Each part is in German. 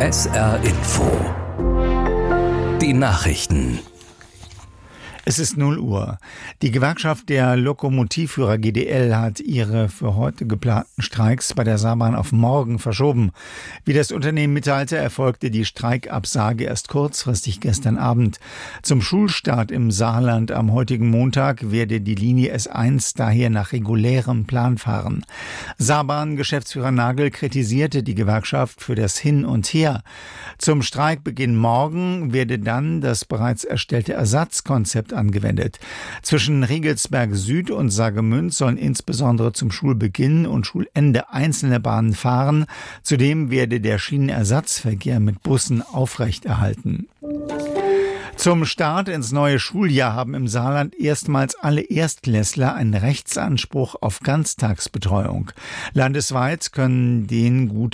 SR Info. Die Nachrichten. Es ist 0 Uhr. Die Gewerkschaft der Lokomotivführer GDL hat ihre für heute geplanten Streiks bei der Saarbahn auf morgen verschoben. Wie das Unternehmen mitteilte, erfolgte die Streikabsage erst kurzfristig gestern Abend. Zum Schulstart im Saarland am heutigen Montag werde die Linie S1 daher nach regulärem Plan fahren. Saarbahn-Geschäftsführer Nagel kritisierte die Gewerkschaft für das Hin und Her. Zum Streikbeginn morgen werde dann das bereits erstellte Ersatzkonzept angewendet. Zwischen Riegelsberg Süd und Saargemünd sollen insbesondere zum Schulbeginn und Schulende einzelne Bahnen fahren. Zudem werde der Schienenersatzverkehr mit Bussen aufrechterhalten. Zum Start ins neue Schuljahr haben im Saarland erstmals alle Erstklässler einen Rechtsanspruch auf Ganztagsbetreuung. Landesweit können den gut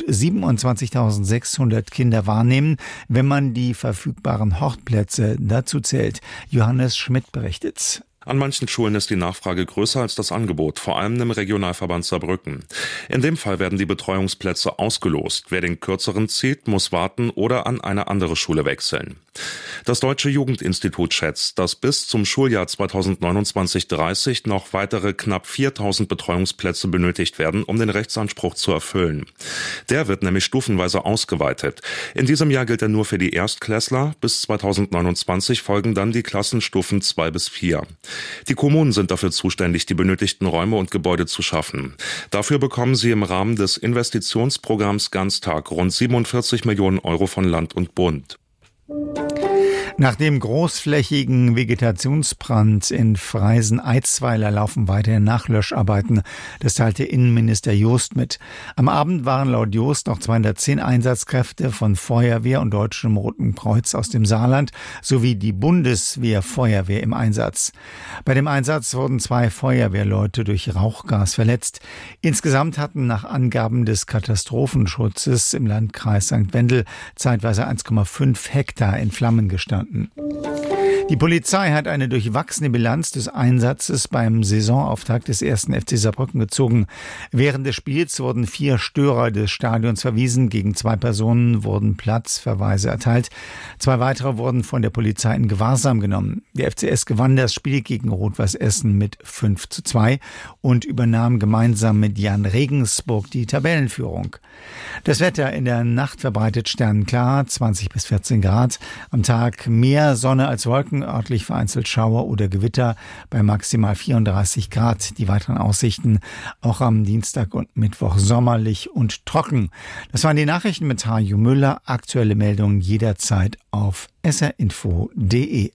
27.600 Kinder wahrnehmen, wenn man die verfügbaren Hortplätze dazu zählt. Johannes Schmidt berichtet. An manchen Schulen ist die Nachfrage größer als das Angebot, vor allem im Regionalverband Saarbrücken. In dem Fall werden die Betreuungsplätze ausgelost. Wer den kürzeren zieht, muss warten oder an eine andere Schule wechseln. Das Deutsche Jugendinstitut schätzt, dass bis zum Schuljahr 2029/30 noch weitere knapp 4.000 Betreuungsplätze benötigt werden, um den Rechtsanspruch zu erfüllen. Der wird nämlich stufenweise ausgeweitet. In diesem Jahr gilt er nur für die Erstklässler. Bis 2029 folgen dann die Klassenstufen 2 bis 4. Die Kommunen sind dafür zuständig, die benötigten Räume und Gebäude zu schaffen. Dafür bekommen sie im Rahmen des Investitionsprogramms Ganztag rund 47 Millionen Euro von Land und Bund. Nach dem großflächigen Vegetationsbrand in Freisen-Eitzweiler laufen weiterhin Nachlöscharbeiten. Das teilte Innenminister Jost mit. Am Abend waren laut Jost noch 210 Einsatzkräfte von Feuerwehr und Deutschem Roten Kreuz aus dem Saarland sowie die Bundeswehrfeuerwehr im Einsatz. Bei dem Einsatz wurden 2 Feuerwehrleute durch Rauchgas verletzt. Insgesamt hatten nach Angaben des Katastrophenschutzes im Landkreis St. Wendel zeitweise 1,5 Hektar in Flammen gestanden. Die Polizei hat eine durchwachsene Bilanz des Einsatzes beim Saisonauftakt des 1. FC Saarbrücken gezogen. Während des Spiels wurden 4 Störer des Stadions verwiesen. Gegen 2 Personen wurden Platzverweise erteilt. 2 weitere wurden von der Polizei in Gewahrsam genommen. Der FCS gewann das Spiel gegen Rot-Weiß Essen mit 5:2 und übernahm gemeinsam mit Jan Regensburg die Tabellenführung. Das Wetter in der Nacht verbreitet sternenklar, 20 bis 14 Grad. Am Tag mehr Sonne als Wolken, örtlich vereinzelt Schauer oder Gewitter bei maximal 34 Grad. Die weiteren Aussichten auch am Dienstag und Mittwoch sommerlich und trocken. Das waren die Nachrichten mit Harjo Müller. Aktuelle Meldungen jederzeit auf srinfo.de.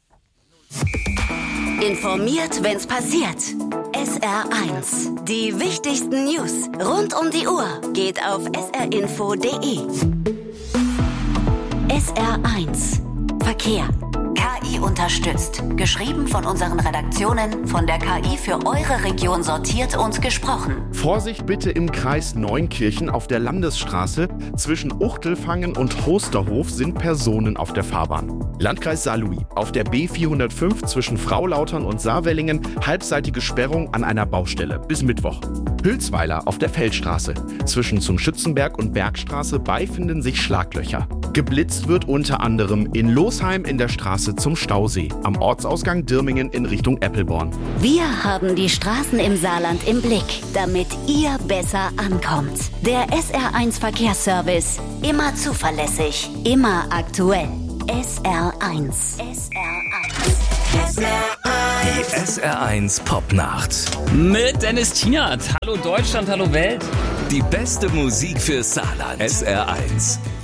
Informiert, wenn's passiert. SR1. Die wichtigsten News rund um die Uhr geht auf srinfo.de. SR1. Verkehr. KI unterstützt. Geschrieben von unseren Redaktionen, von der KI für eure Region sortiert und gesprochen. Vorsicht bitte im Kreis Neunkirchen auf der Landesstraße. Zwischen Uchtelfangen und Hosterhof sind Personen auf der Fahrbahn. Landkreis Saarlouis. Auf der B405 zwischen Fraulautern und Saarwellingen halbseitige Sperrung an einer Baustelle. Bis Mittwoch. Hülsweiler auf der Feldstraße. Zwischen zum Schützenberg und Bergstraße befinden sich Schlaglöcher. Geblitzt wird unter anderem in Losheim in der Straße zum Stausee, am Ortsausgang Dirmingen in Richtung Eppelborn. Wir haben die Straßen im Saarland im Blick, damit ihr besser ankommt. Der SR1 Verkehrsservice. Immer zuverlässig, immer aktuell. SR1. SR1. Die SR1 Popnacht. Mit Dennis Tienert. Hallo Deutschland, hallo Welt. Die beste Musik für Saarland. SR1.